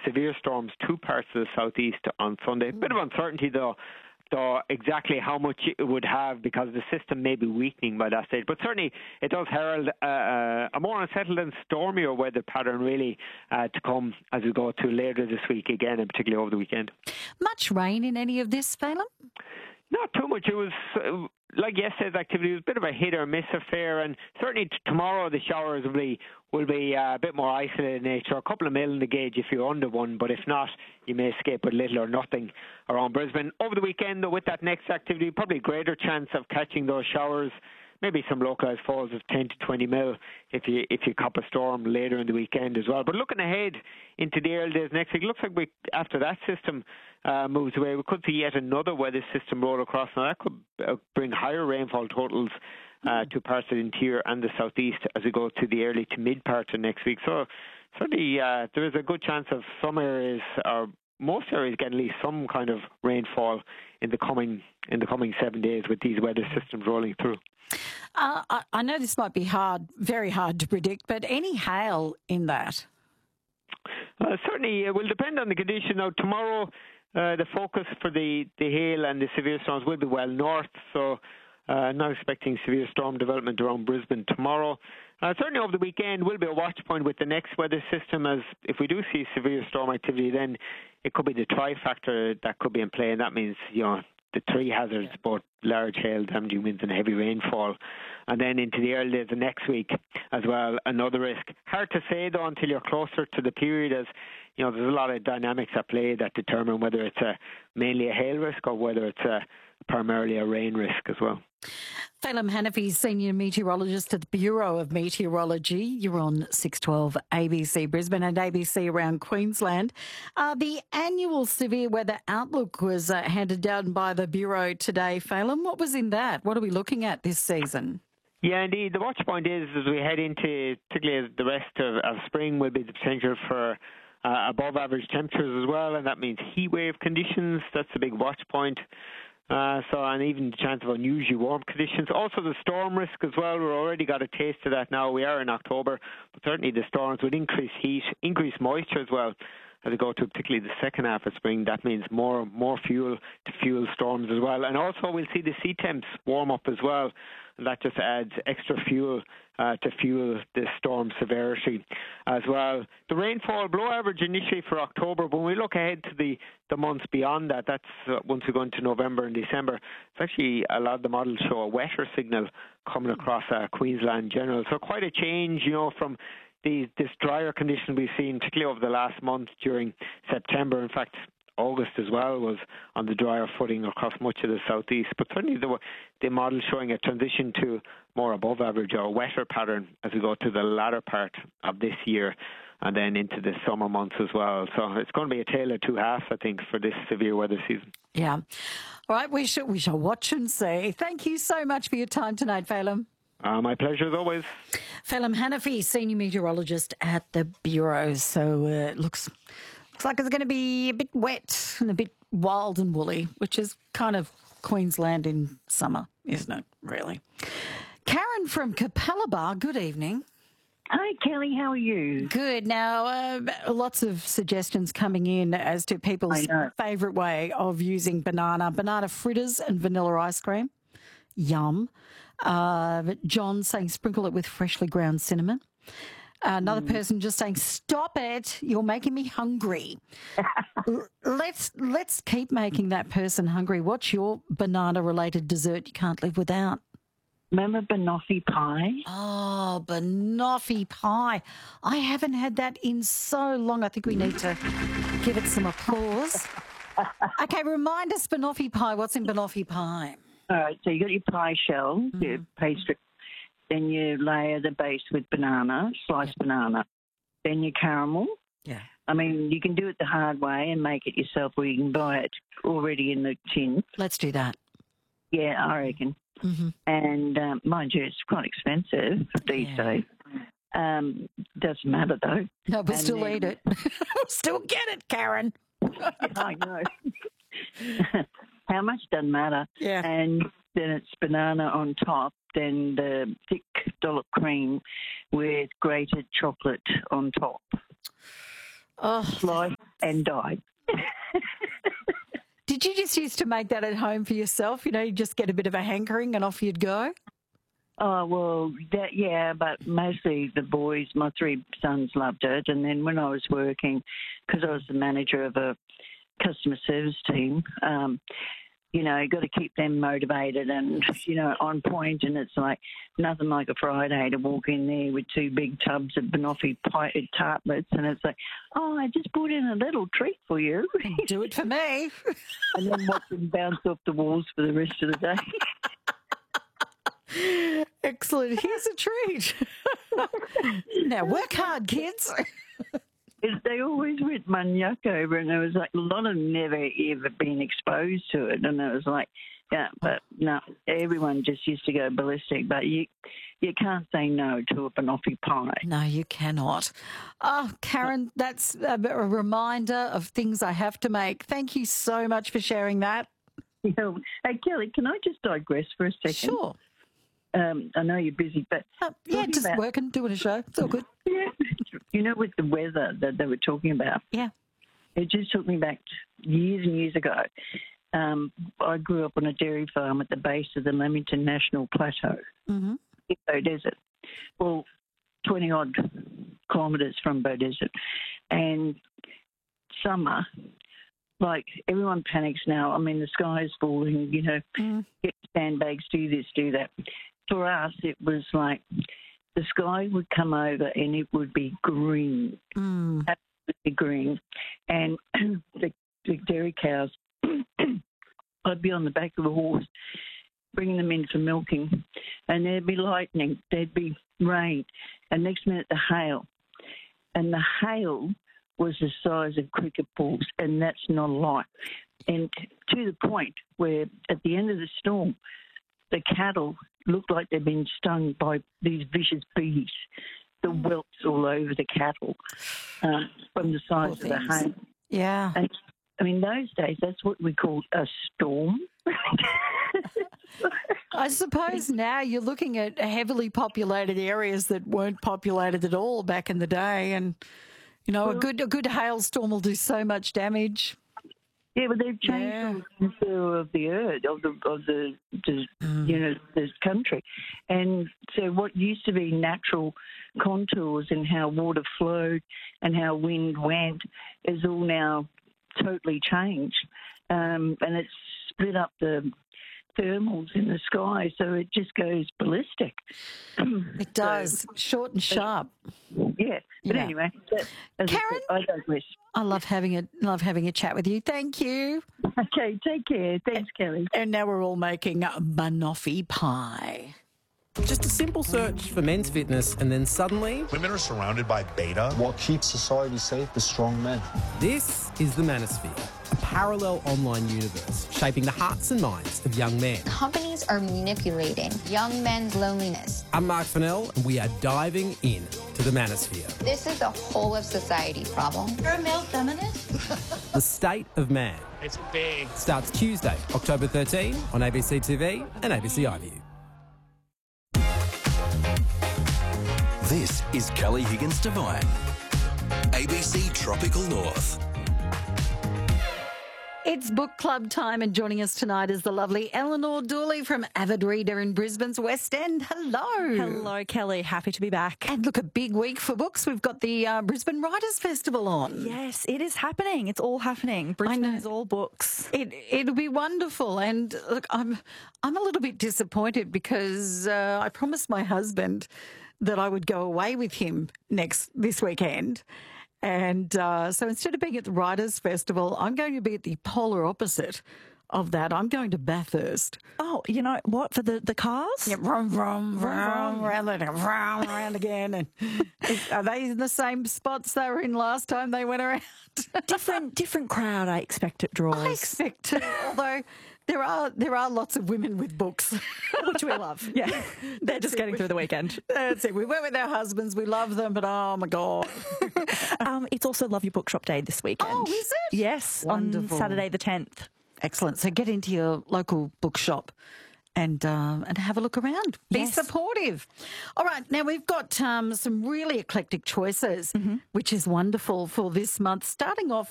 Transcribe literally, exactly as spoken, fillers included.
severe storms to parts of the southeast on Sunday. A bit of uncertainty though. So exactly how much it would have, because the system may be weakening by that stage. But certainly it does herald uh, a more unsettled and stormier weather pattern really uh, to come as we go to later this week again, and particularly over the weekend. Much rain in any of this, Phelim? Not too much. It was, uh, like yesterday's activity, it was a bit of a hit or miss affair, and certainly t- tomorrow the showers will be, will be uh, a bit more isolated in nature. A couple of mil in the gauge if you're under one, but if not, you may escape with little or nothing around Brisbane. Over the weekend, though, with that next activity, probably greater chance of catching those showers. Maybe some localised falls of ten to twenty mil if you if you cop a storm later in the weekend as well. But looking ahead into the early days next week, looks like we after that system uh, moves away, we could see yet another weather system roll across. Now that could uh, bring higher rainfall totals uh, to parts of the interior and the southeast as we go to the early to mid part of next week. So certainly uh, there is a good chance of some areas or most areas getting at least some kind of rainfall in the coming in the coming seven days with these weather systems rolling through. Uh, I, I know this might be hard, very hard to predict, but any hail in that? Uh, certainly, it will depend on the condition. Now, tomorrow, uh, the focus for the, the hail and the severe storms will be well north, so uh, not expecting severe storm development around Brisbane tomorrow. Uh, certainly over the weekend will be a watch point with the next weather system, as if we do see severe storm activity, then it could be the tri-factor that could be in play, and that means, you know, the three hazards, both large hail, damaging winds and heavy rainfall. And then into the early days of next week as well, another risk. Hard to say though until you're closer to the period, as you know, there's a lot of dynamics at play that determine whether it's a mainly a hail risk or whether it's a primarily a rain risk as well. Phelim Hanafi, Senior Meteorologist at the Bureau of Meteorology. You're on six twelve A B C Brisbane and A B C around Queensland. Uh, the annual severe weather outlook was uh, handed down by the Bureau today. Phelim, what was in that? What are we looking at this season? Yeah, indeed. The watch point is, as we head into, particularly as the rest of, of spring, will be the potential for uh, above average temperatures as well, and that means heat wave conditions. That's a big watch point. Uh, so, and even the chance of unusually warm conditions. Also the storm risk as well. We've already got a taste of that now. We are in October, but certainly the storms would increase heat, increase moisture as well as we go to particularly the second half of spring. That means more more fuel to fuel storms as well. And also we'll see the sea temps warm up as well. And that just adds extra fuel uh, to fuel the storm severity as well. The rainfall below average initially for October, but when we look ahead to the, the months beyond that, that's uh, once we go into November and December, it's actually a lot of the models show a wetter signal coming across uh, Queensland in general. So quite a change, you know, from the, this drier condition we've seen, particularly over the last month during September. In fact, August as well was on the drier footing across much of the southeast, but certainly the, the model showing a transition to more above average or wetter pattern as we go to the latter part of this year and then into the summer months as well. So it's going to be a tale of two halves, I think, for this severe weather season. Yeah. All right, we shall, we shall watch and see. Thank you so much for your time tonight, Phelim. Uh, my pleasure as always. Phelim Hanafi, Senior Meteorologist at the Bureau. So uh, it looks... Looks like it's going to be a bit wet and a bit wild and woolly, which is kind of Queensland in summer, isn't it, really? Karen from Capalaba, good evening. Hi, Kelly, how are you? Good. Now, uh, lots of suggestions coming in as to people's favourite way of using banana. Banana fritters and vanilla ice cream. Yum. Uh, John saying sprinkle it with freshly ground cinnamon. Another person just saying, stop it, you're making me hungry. let's let's keep making that person hungry. What's your banana-related dessert you can't live without? Remember banoffee pie? Oh, banoffee pie. I haven't had that in so long. I think we need to give it some applause. Okay, remind us, banoffee pie. What's in banoffee pie? All right, so you got your pie shell, mm-hmm. your pastry. Then you layer the base with banana, sliced yeah. banana. Then your caramel. Yeah. I mean, you can do it the hard way and make it yourself, or you can buy it already in the tin. Let's do that. Yeah, I reckon. Mm-hmm. And um, mind you, it's quite expensive these yeah. days. Um, doesn't matter though. No, but and still then, eat it. Still get it, Karen. I know. How much doesn't matter. Yeah. And then it's banana on top. Then the thick dollop cream with grated chocolate on top. Oh, Slice and died. Did you just used to make that at home for yourself? You know, you just get a bit of a hankering and off you'd go? Oh, well, that, yeah, but mostly the boys, my three sons loved it. And then when I was working, because I was the manager of a customer service team, um, you know, you got to keep them motivated and, you know, on point. And it's like nothing like a Friday to walk in there with two big tubs of banoffee pie tartlets. And it's like, oh, I just brought in a little treat for you. Do it for me. And then watch them bounce off the walls for the rest of the day. Excellent. Here's a treat. Now, work hard, kids. They always went maniac over, and there was like a lot of them never ever been exposed to it, and it was like, yeah, but no, everyone just used to go ballistic. But you, you can't say no to a banoffee pie. No, you cannot. Oh, Karen, that's a, a reminder of things I have to make. Thank you so much for sharing that. You know, hey Kelly, can I just digress for a second? Sure. Um, I know you're busy, but uh, yeah, just about, working, doing a show. It's all good. Yeah, you know, with the weather that they were talking about. Yeah, it just took me back years and years ago. Um, I grew up on a dairy farm at the base of the Lamington National Plateau, mm-hmm. in Beaudesert. Well, twenty odd kilometres from Beaudesert, and summer. Like, everyone panics now. I mean, the sky is falling, you know, mm. get sandbags, do this, do that. For us, it was like the sky would come over and it would be green, mm. absolutely green. And the, the dairy cows, I'd be on the back of a horse, bringing them in for milking, and there'd be lightning, there'd be rain, and next minute the hail. And the hail was the size of cricket balls, and that's not a lie. And to the point where at the end of the storm, the cattle looked like they'd been stung by these vicious bees, the welts all over the cattle uh, from the size of the hail. Yeah. And, I mean, those days, that's what we called a storm. I suppose now you're looking at heavily populated areas that weren't populated at all back in the day, and you know, well, a good a good hailstorm will do so much damage. Yeah, but they've changed yeah. the contour of the earth, of the of the, the mm. you know, the country, and so what used to be natural contours and how water flowed and how wind went is all now totally changed, um, and it's split up the thermals in the sky, so it just goes ballistic. It does, so, short and sharp. Yeah, but yeah. anyway, that, Karen, I, said, I digress. I love having a love having a chat with you. Thank you. Okay, take care. Thanks, Kelly. And now we're all making banoffee pie. Just a simple search for men's fitness, and then suddenly women are surrounded by beta. What keeps society safe is strong men. This is the Manosphere, a parallel online universe shaping the hearts and minds of young men. Companies are manipulating young men's loneliness. I'm Mark Fennell, and we are diving in to the Manosphere. This is a whole of society problem. You're a male feminist? The State of Man. It's big. Starts Tuesday, October thirteenth on A B C T V and A B C iView. This is Kelly Higgins Devine, A B C Tropical North. It's book club time, and joining us tonight is the lovely Eleanor Dooley from Avid Reader in Brisbane's West End. Hello. Hello, Kelly. Happy to be back. And look, a big week for books. We've got the uh, Brisbane Writers' Festival on. Yes, it is happening. It's all happening. Brisbane is all books. It, it'll be wonderful. And look, I'm, I'm a little bit disappointed because uh, I promised my husband that I would go away with him next this weekend. And uh, so instead of being at the Writers' Festival, I'm going to be at the polar opposite of that. I'm going to Bathurst. Oh, you know what? For the, the cars? Yeah, vroom, vroom, vroom, round and vroom, round again. And are they in the same spots they were in last time they went around? different different crowd, I expect it draws. I expect it, although there are there are lots of women with books. Which we love. Yeah. They're just getting through the weekend. That's it. We went with our husbands. We love them, but oh, my God. um, it's also Love Your Bookshop Day this weekend. Oh, is it? Yes, wonderful. On Saturday the tenth. Excellent. So get into your local bookshop and um, and have a look around. Be yes. supportive. All right. Now, we've got um, some really eclectic choices, mm-hmm. which is wonderful for this month, starting off